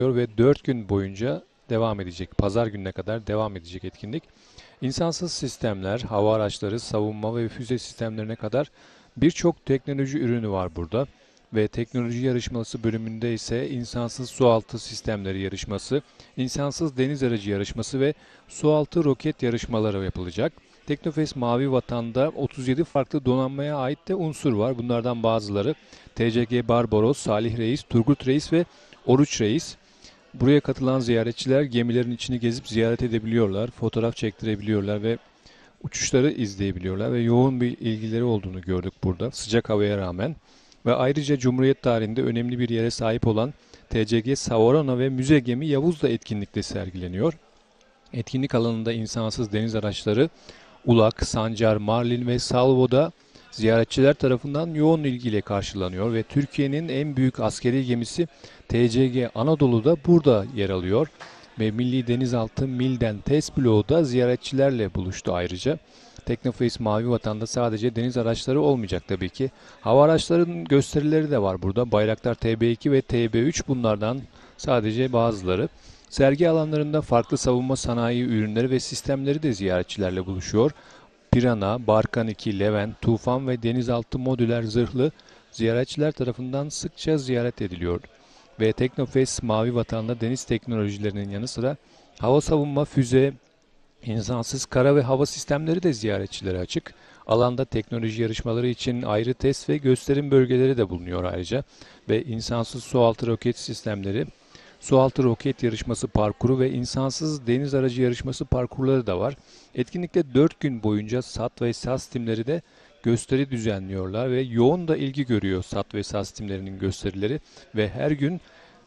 ve 4 gün boyunca devam edecek. Pazar gününe kadar devam edecek etkinlik. İnsansız sistemler, hava araçları, savunma ve füze sistemlerine kadar birçok teknoloji ürünü var burada. Ve teknoloji yarışması bölümünde ise insansız sualtı sistemleri yarışması, insansız deniz aracı yarışması ve sualtı roket yarışmaları yapılacak. Teknofest Mavi Vatan'da 37 farklı donanmaya ait de unsur var. Bunlardan bazıları TCG Barbaros, Salih Reis, Turgut Reis ve Oruç Reis. Buraya katılan ziyaretçiler gemilerin içini gezip ziyaret edebiliyorlar, fotoğraf çektirebiliyorlar ve uçuşları izleyebiliyorlar ve yoğun bir ilgileri olduğunu gördük burada sıcak havaya rağmen. Ve ayrıca Cumhuriyet tarihinde önemli bir yere sahip olan TCG Savarona ve müze gemi Yavuz da etkinlikte sergileniyor. Etkinlik alanında insansız deniz araçları Ulak, Sancar, Marlin ve Salvo'da ziyaretçiler tarafından yoğun ilgiyle karşılanıyor ve Türkiye'nin en büyük askeri gemisi TCG Anadolu da burada yer alıyor ve Milli Denizaltı Milden test bloğu da ziyaretçilerle buluştu ayrıca. Teknofest Mavi Vatan'da sadece deniz araçları olmayacak tabii ki. Hava araçlarının gösterileri de var burada. Bayraktar TB2 ve TB3 bunlardan sadece bazıları. Sergi alanlarında farklı savunma sanayi ürünleri ve sistemleri de ziyaretçilerle buluşuyor. Pirana, Barkan 2, Levent, Tufan ve denizaltı modüler zırhlı ziyaretçiler tarafından sıkça ziyaret ediliyor. Ve Teknofest Mavi Vatan'da deniz teknolojilerinin yanı sıra hava savunma, füze, insansız kara ve hava sistemleri de ziyaretçilere açık. Alanda teknoloji yarışmaları için ayrı test ve gösterim bölgeleri de bulunuyor ayrıca. Ve insansız sualtı roket sistemleri, sualtı roket yarışması parkuru ve insansız deniz aracı yarışması parkurları da var. Etkinlikte 4 gün boyunca SAT ve SAS timleri de gösteri düzenliyorlar ve yoğun da ilgi görüyor SAT ve SAS timlerinin gösterileri ve her gün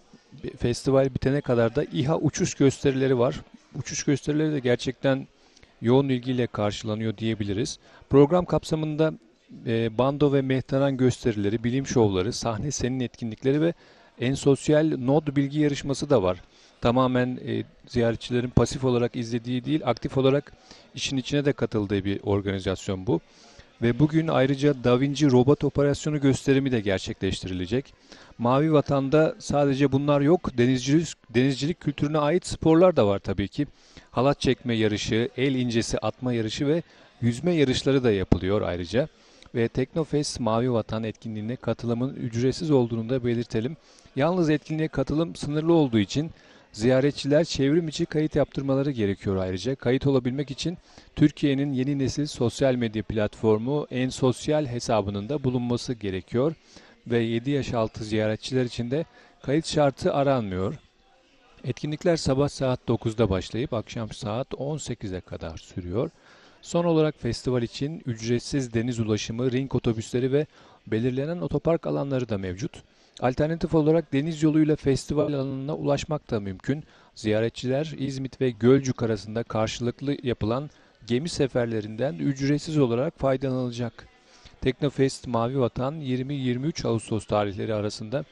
festival bitene kadar da İHA uçuş gösterileri var. Uçuş gösterileri de gerçekten yoğun ilgiyle karşılanıyor diyebiliriz. Program kapsamında bando ve mehteran gösterileri, bilim şovları, sahne senin etkinlikleri ve en sosyal nod bilgi yarışması da var. Tamamen ziyaretçilerin pasif olarak izlediği değil, aktif olarak işin içine de katıldığı bir organizasyon bu. Ve bugün ayrıca Da Vinci robot operasyonu gösterimi de gerçekleştirilecek. Mavi Vatan'da sadece bunlar yok, denizcilik kültürüne ait sporlar da var tabii ki. Halat çekme yarışı, el incesi atma yarışı ve yüzme yarışları da yapılıyor ayrıca. Ve Teknofest Mavi Vatan etkinliğine katılımın ücretsiz olduğunu da belirtelim. Yalnız etkinliğe katılım sınırlı olduğu için ziyaretçiler çevrim içi kayıt yaptırmaları gerekiyor ayrıca. Kayıt olabilmek için Türkiye'nin yeni nesil sosyal medya platformu En Sosyal hesabının da bulunması gerekiyor. Ve 7 yaş altı ziyaretçiler için de kayıt şartı aranmıyor. Etkinlikler sabah saat 9'da başlayıp akşam saat 18'e kadar sürüyor. Son olarak festival için ücretsiz deniz ulaşımı, ring otobüsleri ve belirlenen otopark alanları da mevcut. Alternatif olarak deniz yoluyla festival alanına ulaşmak da mümkün. Ziyaretçiler İzmit ve Gölcük arasında karşılıklı yapılan gemi seferlerinden ücretsiz olarak faydalanılacak. Teknofest Mavi Vatan 20-23 Ağustos tarihleri arasında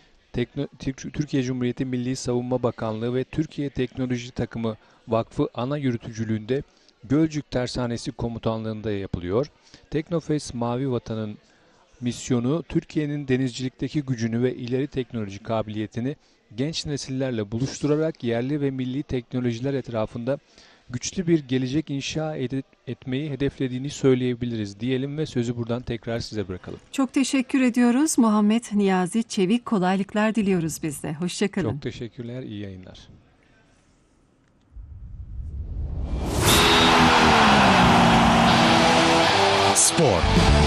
Türkiye Cumhuriyeti Milli Savunma Bakanlığı ve Türkiye Teknoloji Takımı Vakfı ana yürütücülüğünde Gölcük Tersanesi Komutanlığı'nda yapılıyor. Teknofest Mavi Vatan'ın misyonu Türkiye'nin denizcilikteki gücünü ve ileri teknoloji kabiliyetini genç nesillerle buluşturarak yerli ve milli teknolojiler etrafında güçlü bir gelecek inşa etmeyi hedeflediğini söyleyebiliriz diyelim ve sözü buradan tekrar size bırakalım. Çok teşekkür ediyoruz Muhammed Niyazi Çevik. Kolaylıklar diliyoruz biz de. Hoşçakalın. Çok teşekkürler, iyi yayınlar. Spor.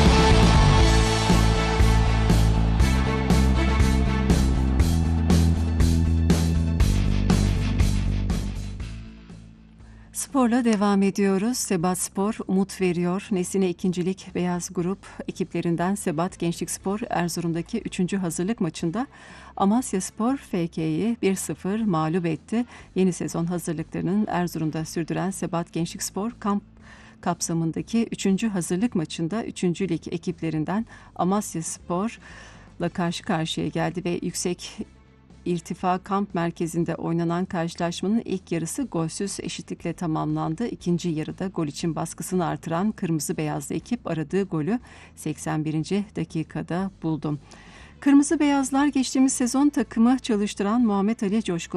Sporla devam ediyoruz. Sebat Spor umut veriyor. Nesine ikincilik Beyaz Grup ekiplerinden Sebat Gençlik Spor Erzurum'daki 3. hazırlık maçında Amasya Spor FK'yi 1-0 mağlup etti. Yeni sezon hazırlıklarının Erzurum'da sürdüren Sebat Gençlik Spor kamp kapsamındaki 3. hazırlık maçında 3. lig ekiplerinden Amasya Spor'la karşı karşıya geldi ve yüksek İrtifa Kamp Merkezi'nde oynanan karşılaşmanın ilk yarısı golsüz eşitlikle tamamlandı. İkinci yarıda gol için baskısını artıran Kırmızı Beyazlı ekip aradığı golü 81. dakikada buldu. Kırmızı Beyazlar geçtiğimiz sezon takımı çalıştıran Muhammed Ali Coşkun